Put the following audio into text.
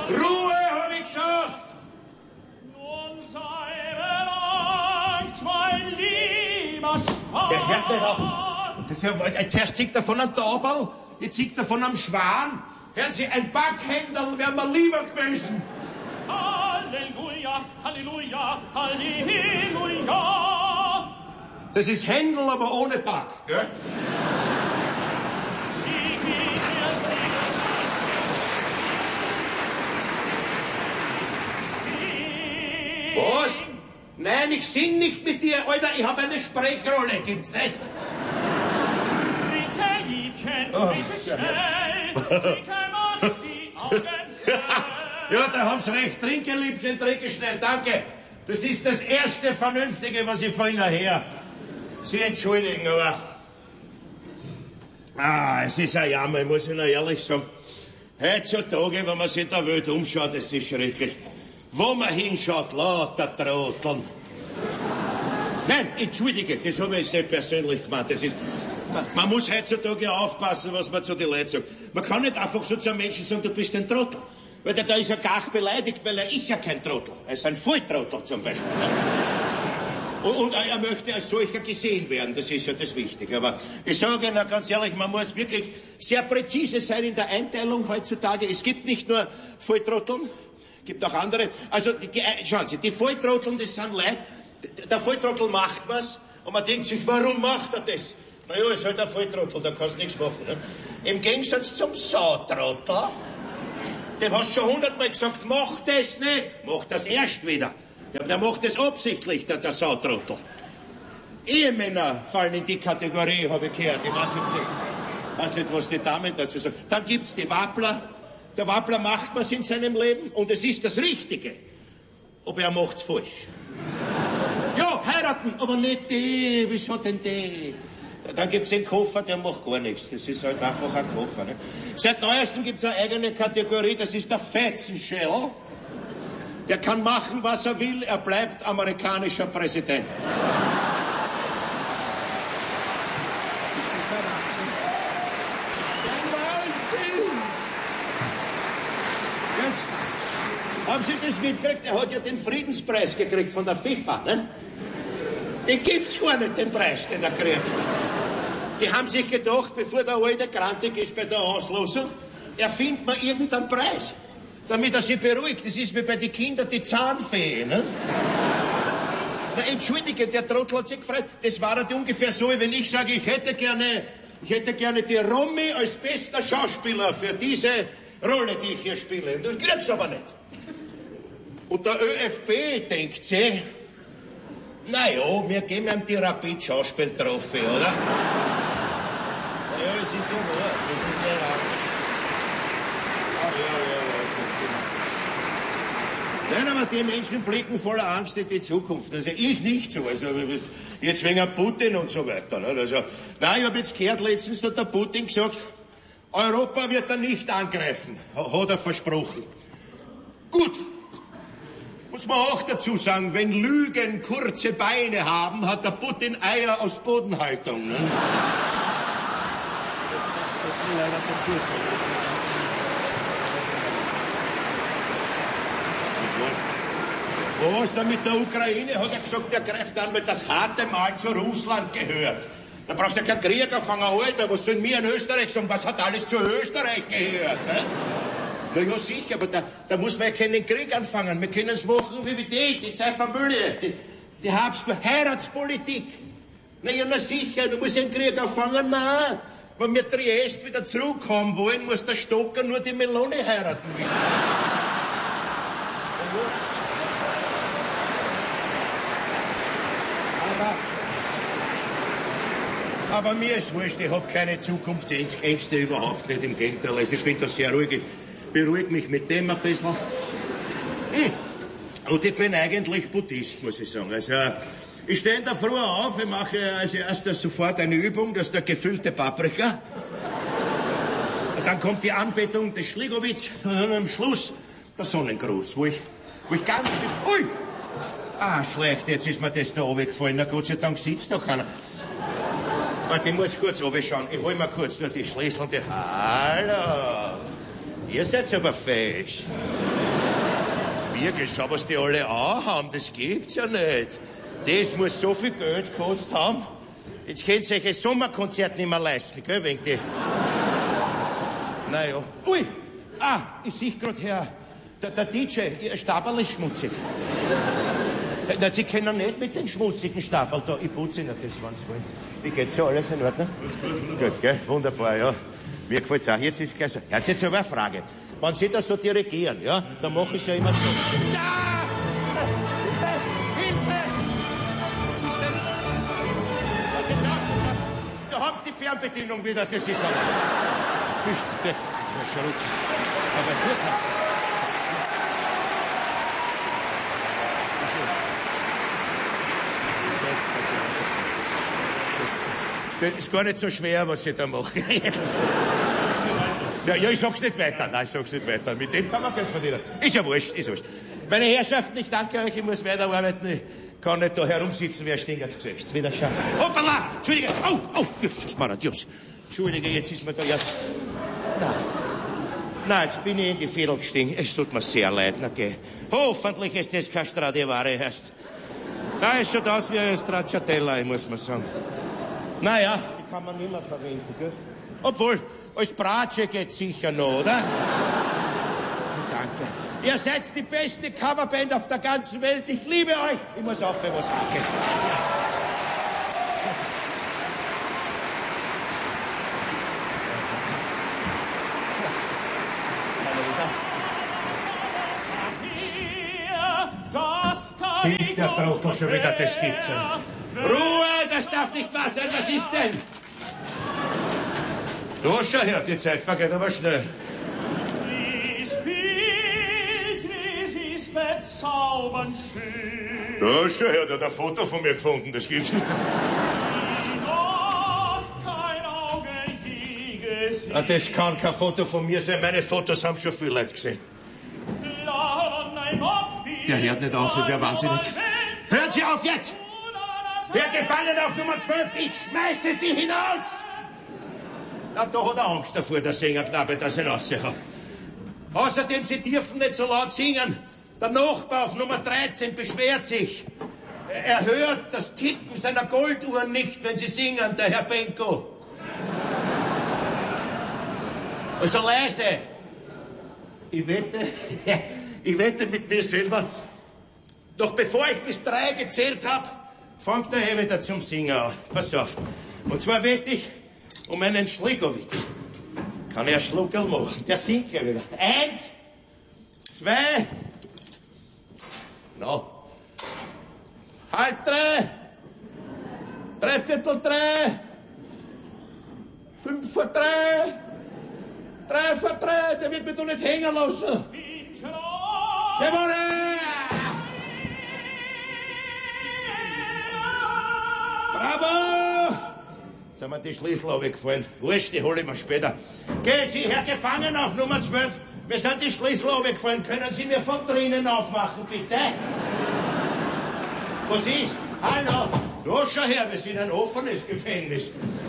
Ruhe, hab ich gesagt! Nun sei beruhigt, mein lieber Schwan. Der hört nicht auf. Das ist ja, zuerst zieht er von einem Tauberl, jetzt zieht er von einem Schwan. Hören Sie, ein Backhändel wäre mir lieber gewesen. Halleluja, Halleluja, Halleluja. Das ist Händel, aber ohne Back, gell? Was? Nein, ich sing nicht mit dir, Alter. Ich habe eine Sprechrolle. Gibt's nicht? Ja, da haben Sie recht. Trinke, Liebchen, trinke schnell. Danke. Das ist das erste Vernünftige, was ich von Ihnen her. Sie entschuldigen, aber... es ist ein Jammer, muss ich Ihnen ehrlich sagen. Heutzutage, wenn man sich in der Welt umschaut, ist das schrecklich. Wo man hinschaut, lauter Trotteln. Nein, entschuldige, das habe ich sehr persönlich gemeint. Das ist, man muss heutzutage aufpassen, was man zu den Leuten sagt. Man kann nicht einfach so zu einem Menschen sagen, du bist ein Trottel. Weil da ist er gar beleidigt, weil er ist ja kein Trottel. Er ist ein Volltrottel zum Beispiel. Und er möchte als solcher gesehen werden, das ist ja das Wichtige. Aber ich sage Ihnen ganz ehrlich, man muss wirklich sehr präzise sein in der Einteilung heutzutage. Es gibt nicht nur Volltrotteln, gibt auch andere. Also, schauen Sie, die Volltrotteln, das sind Leute, der Volltrottel macht was und man denkt sich, warum macht er das? Naja, ist halt ein Volltrottel, da kannst du nichts machen. Ne? Im Gegensatz zum Sautrottel, dem hast du schon 100-mal gesagt, mach das nicht, mach das erst wieder. Ja, der macht das absichtlich, der Sautrottel. Ehemänner fallen in die Kategorie, habe ich gehört. Ich weiß nicht, was die Damen dazu sagen. Dann gibt's die Wappler. Der Wappler macht was in seinem Leben und es ist das Richtige. Aber er macht's falsch. Ja, heiraten, aber nicht die. Wieso denn die? Dann gibt's den Koffer, der macht gar nichts. Das ist halt einfach ein Koffer. Ne? Seit neuestem gibt's eine eigene Kategorie, das ist der Fetzenschell. Der kann machen, was er will, er bleibt amerikanischer Präsident. Haben Sie das mitgekriegt? Er hat ja den Friedenspreis gekriegt von der FIFA, ne? Den gibt's gar nicht, den Preis, den er kriegt. Die haben sich gedacht, bevor der Alte grantig ist bei der Auslosung, erfindet man irgendeinen Preis, damit er sich beruhigt. Das ist wie bei den Kindern die Zahnfee, ne? Na, entschuldige, der Trottel hat sich gefreut. Das war halt ungefähr so, wie wenn ich sage, ich hätte gerne die Romy als bester Schauspieler für diese Rolle, die ich hier spiele. Und das kriegt's aber nicht. Und der ÖFB denkt sich, naja, wir geben ihm die Rapid-Schauspiel-Trophy, oder? Naja, es ist ja wahr, das ist ja wahr. Nein, aber die Menschen blicken voller Angst in die Zukunft. Also ich nicht so. Also jetzt wegen Putin und so weiter. Also, nein, ich habe jetzt gehört, letztens hat der Putin gesagt, Europa wird er nicht angreifen, hat er versprochen. Gut. Muss man auch dazu sagen, wenn Lügen kurze Beine haben, hat der Putin Eier aus Bodenhaltung. Ne? Was da mit der Ukraine, hat er gesagt, der greift an, weil das harte Mal zu Russland gehört. Da brauchst du ja keinen Krieg anfangen, Alter, was sollen wir in Österreich sagen, was hat alles zu Österreich gehört? Ne? Na ja, sicher, aber da muss man ja keinen Krieg anfangen. Wir können es machen wie die seine Familie, die Heiratspolitik. Na ja, na sicher, du musst einen Krieg anfangen, nein. Wenn wir Triest wieder zurückhaben wollen, muss der Stocker nur die Melone heiraten, wissen Sie. Aber mir ist wurscht, ich habe keine Zukunftsängste überhaupt nicht, im Gegenteil. Also ich bin da sehr ruhig, ich beruhige mich mit dem ein bisschen. Und ich bin eigentlich Buddhist, muss ich sagen. Also ich stehe in der Früh auf, ich mache als erstes sofort eine Übung, das ist der gefüllte Paprika. Und dann kommt die Anbetung des Schligowitz und dann am Schluss der Sonnengruß, wo ich ganz... Ui! Ah, schlecht, jetzt ist mir das da runtergefallen. Na Gott sei Dank sitzt da keiner. Warte, ich muss kurz runterschauen. Ich hol mal kurz nur die Schlüssel und die... Hallo! Ihr seid aber fesch. Wirklich, schau, was die alle anhaben, das gibt's ja nicht. Das muss so viel Geld gekostet haben. Jetzt könnt ihr euch ein Sommerkonzert nicht mehr leisten, gell, wegen die... Naja. Ui! Ich sehe gerade her, der DJ, Ihr Stabel ist schmutzig. Na, Sie können nicht mit den schmutzigen Stabel da. Ich putze Ihnen das, wenn Sie wollen. Wie geht's so? Alles in Ordnung? Gut, gell? Wunderbar, ja. Mir gefällt's auch. Jetzt ist gleich so. Jetzt aber eine Frage. Wenn Sie das so dirigieren, ja, dann mache ich es ja immer so. Ja! Hilfe! Was ist denn? Jetzt auf! Da haben Sie die Fernbedienung wieder. Das ist alles. Bist du der Schrott. Aber gut. Das ist gar nicht so schwer, was Sie da machen. Ja, ich sag's nicht weiter. Nein, ich sag's nicht weiter. Mit dem kann man Geld verdienen. Ist ja wurscht, ist wurscht. Meine Herrschaften, ich danke euch, ich muss weiterarbeiten. Ich kann nicht da herumsitzen, wer steht jetzt Gesicht. Wieder schauen. Hoppala! Entschuldige! Oh! Jesus Maradios! Entschuldige, jetzt ist mir da erst... Nein, jetzt bin ich in die Fädel gestiegen. Es tut mir sehr leid, na geh. Hoffentlich ist das kein Stradivari heißt. Nein, es schaut aus wie ein Stracciatella, muss man sagen. Naja, die kann man nicht mehr verwenden, gell? Obwohl, als Bratsche geht's sicher noch, oder? Danke. Ihr seid die beste Coverband auf der ganzen Welt. Ich liebe euch. Ich muss aufhören, was hacke. Sieht der Trottel schon wieder, das gibt's ja nicht. Ruhe, das darf nicht wahr sein. Was ist denn? Du hast schon gehört, die Zeit vergeht aber schnell. Dies Bildnis ist bezaubernd schön. Du hast schon gehört, er hat ein Foto von mir gefunden, das gibt's nicht. Kein Auge je gesehen. Das kann kein Foto von mir sein, meine Fotos haben schon viele Leute gesehen. Der hört nicht auf, ich wär wahnsinnig. Hören Sie auf jetzt! Wer gefallen auf Nummer 12? Ich schmeiße Sie hinaus! Na, da hat er Angst davor, der Sängerknabe, dass er raushaut. Außerdem, Sie dürfen nicht so laut singen. Der Nachbar auf Nummer 13 beschwert sich. Er hört das Ticken seiner Golduhren nicht, wenn Sie singen, der Herr Benko. Also leise. Ich wette mit mir selber, doch bevor ich bis 3 gezählt hab, fängt der Herr wieder zum Singen an. Pass auf. Und zwar wette ich um einen Schlikowitz. Kann ich einen Schluckerl machen. Der singt gleich wieder. 1, 2, no. 2:30, 3:45, 2:55, 3:55, der wird mich doch nicht hängen lassen. Jawohl! Bravo! Jetzt haben mir die Schlüssel runtergefallen. Wurscht, die hole ich mir später. Geh Sie, Herr Gefangen auf Nummer 12. Mir sind die Schlüssel runtergefallen. Können Sie mir von drinnen aufmachen, bitte? Was ist? Hallo? Da schau her, wir sind ein offenes Gefängnis.